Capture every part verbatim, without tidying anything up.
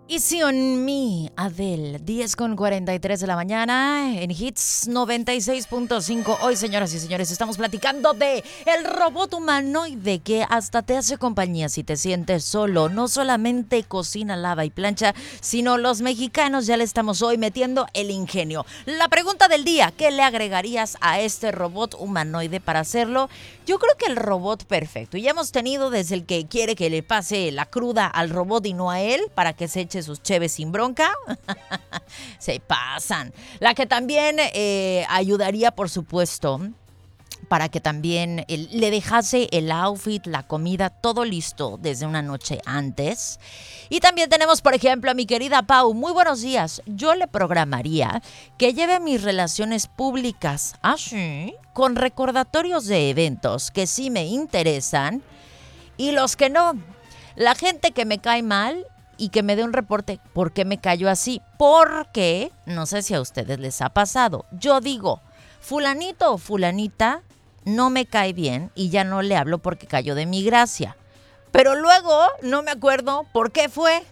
Easy on Me, Adele, diez con cuarenta y tres de la mañana en Hits noventa y seis punto cinco. Hoy, señoras y señores, estamos platicando de el robot humanoide que hasta te hace compañía si te sientes solo. No solamente cocina, lava y plancha, sino los mexicanos ya le estamos hoy metiendo el ingenio. La pregunta del día, ¿qué le agregarías a este robot humanoide para hacerlo? Yo creo que el robot perfecto. Y ya hemos tenido desde el que quiere que le pase la cruda al robot y no a él, para que se eche sus cheves sin bronca. Se pasan. La que también eh, ayudaría, por supuesto, para que también eh, le dejase el outfit, la comida, todo listo desde una noche antes. Y también tenemos, por ejemplo, a mi querida Pau. Muy buenos días. Yo le programaría que lleve mis relaciones públicas, ¿ah, sí?, con recordatorios de eventos que sí me interesan y los que no. La gente que me cae mal y que me dé un reporte por qué me cayó así. Porque, no sé si a ustedes les ha pasado, yo digo, fulanito o fulanita no me cae bien y ya no le hablo porque cayó de mi gracia. Pero luego no me acuerdo por qué fue.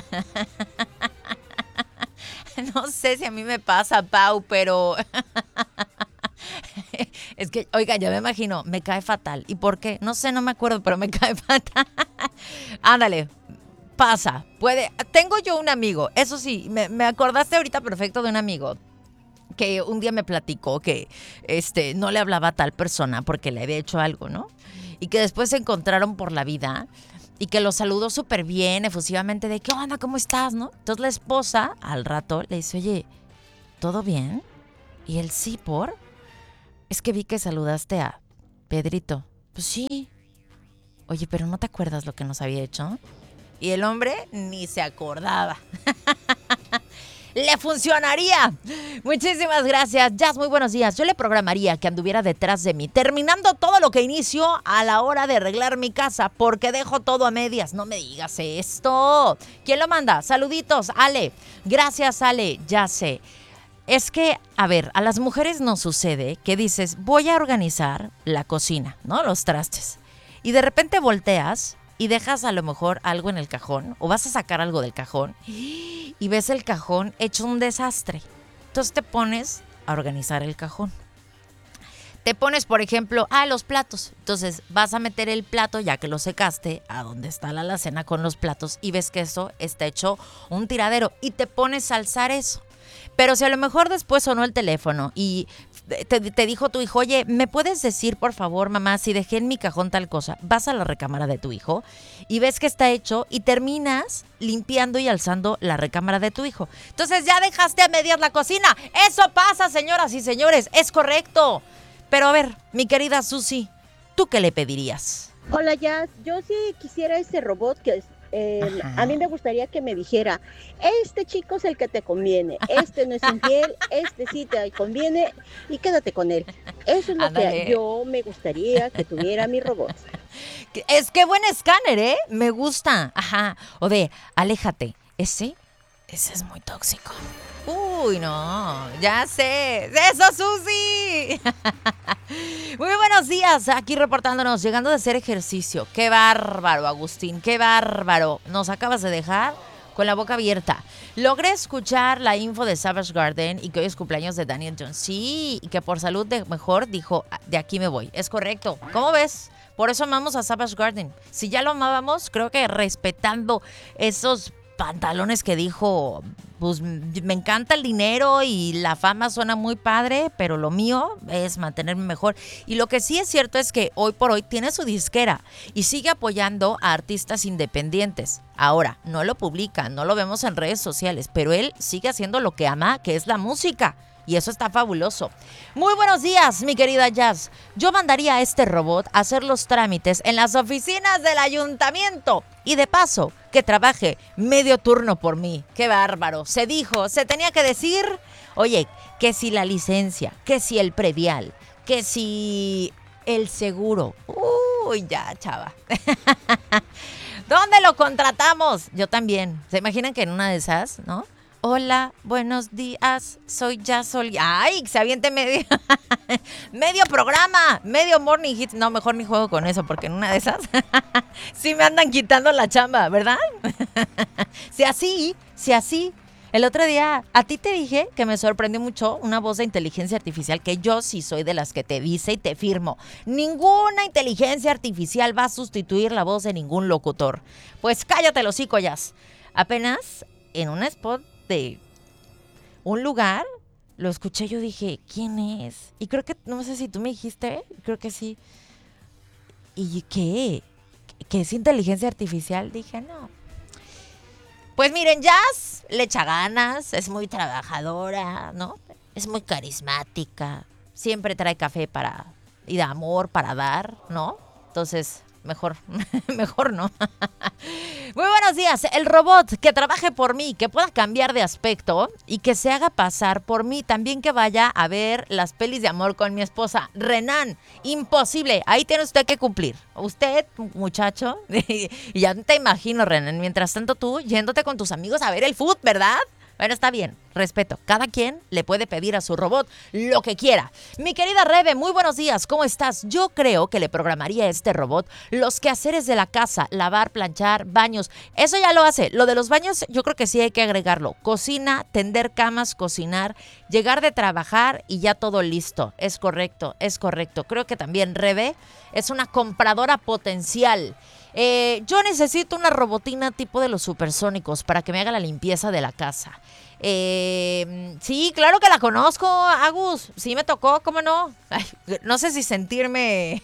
No sé si a mí me pasa, Pau, pero... Es que, oiga, ya me imagino, me cae fatal. ¿Y por qué? No sé, no me acuerdo, pero me cae fatal. Ándale, pasa. Puede. Tengo yo un amigo, eso sí, me, me acordaste ahorita perfecto de un amigo que un día me platicó que este, no le hablaba a tal persona porque le había hecho algo, ¿no? Y que después se encontraron por la vida y que lo saludó súper bien, efusivamente, de ¿qué onda? ¿Cómo estás? ¿No? Entonces la esposa al rato le dice, oye, ¿todo bien? Y él, sí, ¿por? Es que vi que saludaste a Pedrito. Pues sí. Oye, pero ¿no te acuerdas lo que nos había hecho? Y el hombre ni se acordaba. ¡Le funcionaría! Muchísimas gracias. Jazz, muy buenos días. Yo le programaría que anduviera detrás de mí, terminando todo lo que inició a la hora de arreglar mi casa, porque dejo todo a medias. No me digas esto. ¿Quién lo manda? Saluditos, Ale. Gracias, Ale. Ya sé. Es que, a ver, a las mujeres nos sucede que dices, voy a organizar la cocina, ¿no? Los trastes. Y de repente volteas y dejas a lo mejor algo en el cajón, o vas a sacar algo del cajón, y ves el cajón hecho un desastre. Entonces te pones a organizar el cajón. Te pones, por ejemplo, ah, los platos. Entonces vas a meter el plato, ya que lo secaste, a donde está la alacena con los platos, y ves que eso está hecho un tiradero, y te pones a alzar eso. Pero si a lo mejor después sonó el teléfono y te, te dijo tu hijo, oye, ¿me puedes decir, por favor, mamá, si dejé en mi cajón tal cosa? Vas a la recámara de tu hijo y ves que está hecho y terminas limpiando y alzando la recámara de tu hijo. Entonces ya dejaste a medias la cocina. Eso pasa, señoras y señores, es correcto. Pero a ver, mi querida Susi, ¿tú qué le pedirías? Hola, Jazz. Yo sí quisiera ese robot que... Eh, a mí me gustaría que me dijera, este chico es el que te conviene, este no es infiel, este sí te conviene y quédate con él. Eso es lo Ándale. que yo me gustaría que tuviera mi robot. Es que buen escáner, ¿eh? Me gusta. Ajá. O de, aléjate. Ese, ese es muy tóxico. Uy, no, ya sé. ¡Eso, Susi! Muy buenos días, aquí reportándonos, llegando de hacer ejercicio. ¡Qué bárbaro, Agustín! ¡Qué bárbaro! Nos acabas de dejar con la boca abierta. Logré escuchar la info de Savage Garden y que hoy es cumpleaños de Daniel Jones. Sí, y que por salud de mejor dijo, de aquí me voy. Es correcto. ¿Cómo ves? Por eso amamos a Savage Garden. Si ya lo amábamos, creo que respetando esos pantalones que dijo, pues me encanta el dinero y la fama suena muy padre, pero lo mío es mantenerme mejor. Y lo que sí es cierto es que hoy por hoy tiene su disquera y sigue apoyando a artistas independientes. Ahora, no lo publica, no lo vemos en redes sociales, pero él sigue haciendo lo que ama, que es la música. Y eso está fabuloso. Muy buenos días, mi querida Jazz. Yo mandaría a este robot a hacer los trámites en las oficinas del ayuntamiento. Y de paso, que trabaje medio turno por mí. ¡Qué bárbaro! Se dijo, se tenía que decir. Oye, que si la licencia, que si el predial, que si el seguro. Uy, ya, chava. ¿Dónde lo contratamos? Yo también. ¿Se imaginan que en una de esas, no? Hola, buenos días, soy Yasol. Ay, se aviente medio, medio programa, medio morning hit. No, mejor ni juego con eso, porque en una de esas sí me andan quitando la chamba, ¿verdad? Si así, si así. El otro día, a ti te dije que me sorprendió mucho una voz de inteligencia artificial, que yo sí soy de las que te dice y te firmo. Ninguna inteligencia artificial va a sustituir la voz de ningún locutor. Pues cállate los hocico, Jazz. Apenas en un spot de un lugar, lo escuché, yo dije, ¿quién es? Y creo que, no sé si tú me dijiste, creo que sí. ¿Y qué? ¿Que es inteligencia artificial? Dije, no. Pues miren, Jazz le echa ganas, es muy trabajadora, ¿no? Es muy carismática, siempre trae café para, y de amor para dar, ¿no? Entonces, mejor, mejor no. Muy buenos días. El robot que trabaje por mí, que pueda cambiar de aspecto y que se haga pasar por mí. También que vaya a ver las pelis de amor con mi esposa. Renan, imposible. Ahí tiene usted que cumplir. Usted, muchacho, y ya te imagino, Renan. Mientras tanto tú yéndote con tus amigos a ver el fútbol, ¿verdad? Bueno, está bien, respeto. Cada quien le puede pedir a su robot lo que quiera. Mi querida Rebe, muy buenos días, ¿cómo estás? Yo creo que le programaría a este robot los quehaceres de la casa, lavar, planchar, baños. Eso ya lo hace. Lo de los baños yo creo que sí hay que agregarlo. Cocina, tender camas, cocinar, llegar de trabajar y ya todo listo. Es correcto, es correcto. Creo que también Rebe es una compradora potencial. Eh, yo necesito una robotina tipo de los supersónicos para que me haga la limpieza de la casa. Eh, sí, claro que la conozco, Agus. Sí me tocó, ¿cómo no? Ay, no sé si sentirme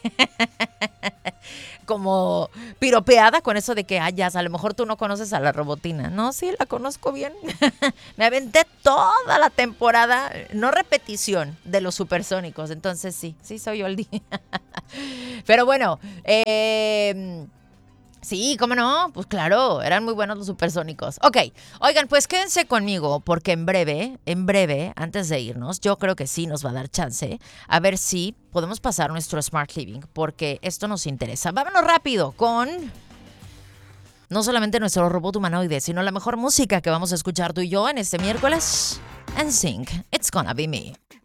como piropeada con eso de que, ay, ya, a lo mejor tú no conoces a la robotina. No, sí, la conozco bien. Me aventé toda la temporada, no repetición, de los supersónicos. Entonces sí, sí soy oldie. Pero bueno, eh... sí, ¿cómo no? Pues claro, eran muy buenos los supersónicos. Ok, oigan, pues quédense conmigo porque en breve, en breve, antes de irnos, yo creo que sí nos va a dar chance a ver si podemos pasar nuestro Smart Living porque esto nos interesa. Vámonos rápido con no solamente nuestro robot humanoide, sino la mejor música que vamos a escuchar tú y yo en este miércoles. N Sync, It's Gonna Be Me.